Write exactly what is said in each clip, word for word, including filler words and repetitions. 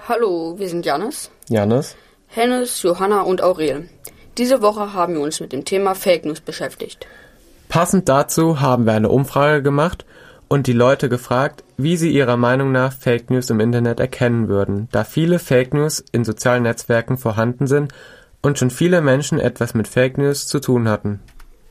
Hallo, wir sind Janis, Janis, Hennes, Johanna und Aurel. Diese Woche haben wir uns mit dem Thema Fake News beschäftigt. Passend dazu haben wir eine Umfrage gemacht und die Leute gefragt, wie sie ihrer Meinung nach Fake News im Internet erkennen würden, da viele Fake News in sozialen Netzwerken vorhanden sind und schon viele Menschen etwas mit Fake News zu tun hatten.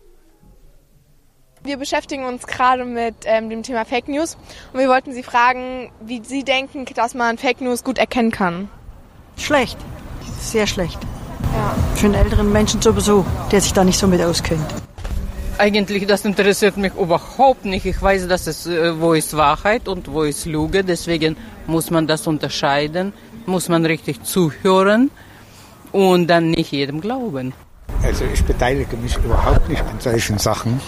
Wir beschäftigen uns gerade mit ähm, dem Thema Fake News und wir wollten Sie fragen, wie Sie denken, dass man Fake News gut erkennen kann. Schlecht, sehr schlecht. Ja. Für einen älteren Menschen sowieso, der sich da nicht so mit auskennt. Eigentlich, das interessiert mich überhaupt nicht. Ich weiß, dass es, wo ist Wahrheit und wo ist Lüge. Deswegen muss man das unterscheiden, muss man richtig zuhören und dann nicht jedem glauben. Also ich beteilige mich überhaupt nicht an solchen Sachen.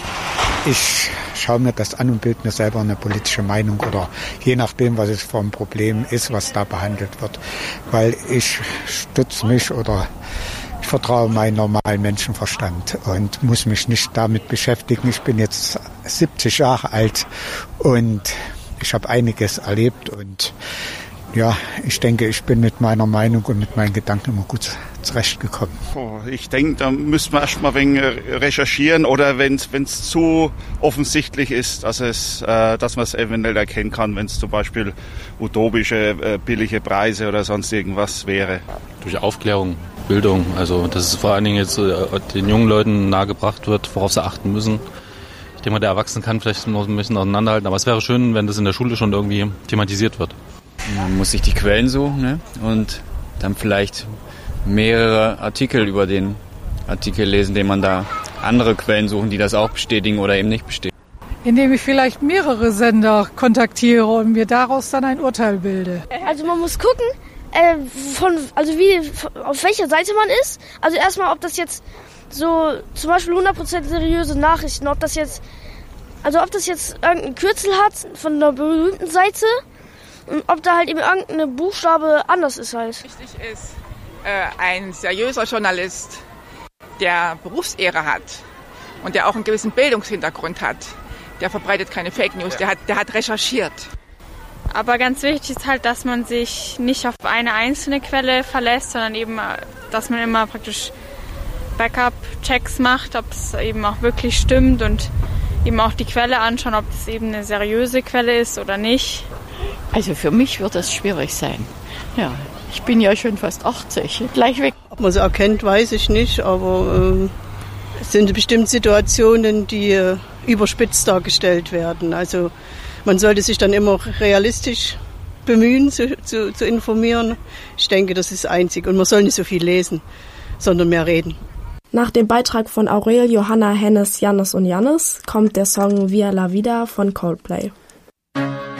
Ich schaue mir das an und bilde mir selber eine politische Meinung oder je nachdem, was es für ein Problem ist, was da behandelt wird. Weil ich stütze mich oder ich vertraue meinen normalen Menschenverstand und muss mich nicht damit beschäftigen. Ich bin jetzt siebzig Jahre alt und ich habe einiges erlebt und ja, ich denke, ich bin mit meiner Meinung und mit meinen Gedanken immer gut zurechtgekommen. Oh, ich denke, da müsste man erst mal ein wenig recherchieren oder wenn es zu offensichtlich ist, dass, es, äh, dass man es eventuell erkennen kann, wenn es zum Beispiel utopische, äh, billige Preise oder sonst irgendwas wäre. Durch Aufklärung, Bildung, also dass es vor allen Dingen jetzt äh, den jungen Leuten nahegebracht wird, worauf sie achten müssen. Ich denke mal, der Erwachsene kann vielleicht noch ein bisschen auseinanderhalten, aber es wäre schön, wenn das in der Schule schon irgendwie thematisiert wird. Man muss sich die Quellen suchen, ne? Und dann vielleicht mehrere Artikel über den Artikel lesen, den man da andere Quellen suchen, die das auch bestätigen oder eben nicht bestätigen. Indem ich vielleicht mehrere Sender kontaktiere und mir daraus dann ein Urteil bilde. Also man muss gucken, äh, von, also wie, auf welcher Seite man ist. Also erstmal, ob das jetzt so zum Beispiel hundert Prozent seriöse Nachrichten, ob das jetzt, also ob das jetzt irgendein Kürzel hat von einer berühmten Seite. Und ob da halt eben irgendeine Buchstabe anders ist halt. Wichtig ist, äh, ein seriöser Journalist, der Berufsehre hat und der auch einen gewissen Bildungshintergrund hat, der verbreitet keine Fake News, der hat, der hat recherchiert. Aber ganz wichtig ist halt, dass man sich nicht auf eine einzelne Quelle verlässt, sondern eben, dass man immer praktisch Backup-Checks macht, ob es eben auch wirklich stimmt und eben auch die Quelle anschauen, ob es eben eine seriöse Quelle ist oder nicht. Also für mich wird das schwierig sein. Ja, ich bin ja schon fast achtzig, gleich weg. Ob man es erkennt, weiß ich nicht, aber äh, es sind bestimmt Situationen, die äh, überspitzt dargestellt werden. Also man sollte sich dann immer realistisch bemühen, zu, zu, zu informieren. Ich denke, das ist einzig. Und man soll nicht so viel lesen, sondern mehr reden. Nach dem Beitrag von Aurel, Johanna, Hennes, Janis und Janis kommt der Song Via la Vida von Coldplay.